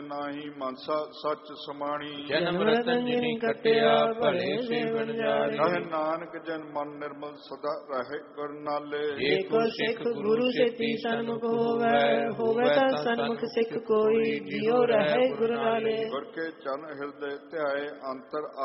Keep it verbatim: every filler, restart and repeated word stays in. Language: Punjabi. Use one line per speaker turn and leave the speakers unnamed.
ਨਾਹੀ ਮਾਨਸਾ ਸੱਚ ਸਮਾਣੀ।
ਜਨਮ ਰਤਨ ਜਿਨੀ ਕਟਿਆ ਭਲੇ ਸੇ ਵਣਜਾਰੇ।
ਕਹੇ ਨਾਨਕ ਜਨ ਮਨ ਨਿਰਮਲ ਸਦਾ ਰਹੇ ਗੁਰ ਨਾਲੇ।
ਏਕੋ ਸਿੱਖ ਗੁਰੂ ਸੇਤੀ ਸਨਮੁਖ ਹੋਵੈ, ਹੋਵੈ ਤਾਂ ਸਨਮੁਖ ਸਿੱਖ ਕੋਈ, ਜਿਉ ਰਹੇ ਗੁਰ ਨਾਲੇ।
ਗੁਰ ਕੇ ਚਰਨ ਹਿਰਦੇ ਧਿਆਏ ਅੰਤਰ